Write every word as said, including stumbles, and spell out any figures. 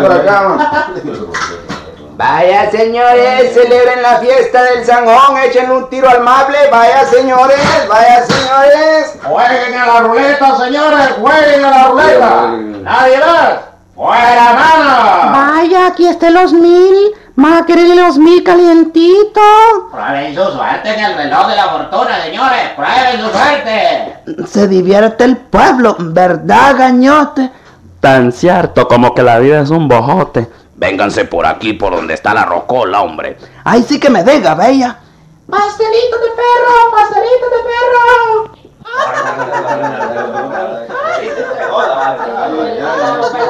por acá. Vaya, señores, celebren la fiesta del Sangón, échenle un tiro al mable. Vaya, señores, vaya, señores. Jueguen a la ruleta, señores, jueguen a la ruleta. Nadie más. ¡Fuera mano! Vaya, aquí están los mil. Más quererle los mil calientitos. Prueben su suerte en el reloj de la fortuna, señores. Prueben su suerte. Se divierte el pueblo, ¿verdad, gañote? Tan cierto como que la vida es un bojote. Vénganse por aquí, por donde está la rocola, hombre. Ay, sí que me diga, bella. ¡Pastelito de perro! ¡Pastelito de perro!